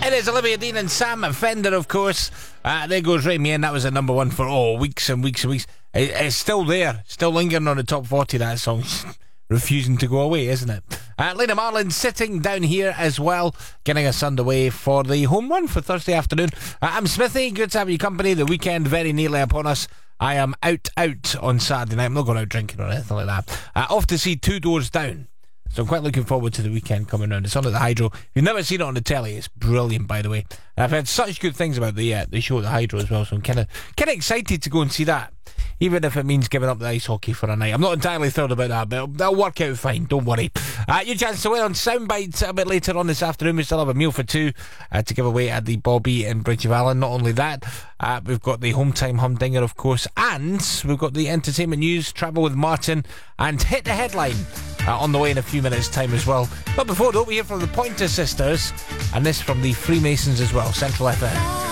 It is Olivia Dean and Sam Fender, of course. There goes Rain Me In. That was the number one for weeks and weeks and weeks. It's still there, still lingering on the top 40, that song. Refusing to go away, isn't it? Lena Marlin sitting down here as well, getting us underway for the home run for Thursday afternoon. I'm Smithy, good to have you company. The weekend very nearly upon us. I am out on Saturday night. I'm not going out drinking or anything like that. Off to see Two Doors Down. So I'm quite looking forward to the weekend coming round. It's on at the Hydro. If you've never seen it on the telly, it's brilliant, by the way. And I've heard such good things about the show at the Hydro as well, so I'm kind of excited to go and see that, even if it means giving up the ice hockey for a night. I'm not entirely thrilled about that, but that'll work out fine, don't worry. Your chance to win on Soundbites a bit later on this afternoon. We still have a meal for two to give away at the Bobby in Bridge of Allen. Not only that, we've got the Home Time Humdinger, of course, and we've got the entertainment news, Travel with Martin, and Hit the Headline on the way in a few minutes' time as well. But before, don't we hear from the Pointer Sisters, and this from the Freemasons as well, Central FM.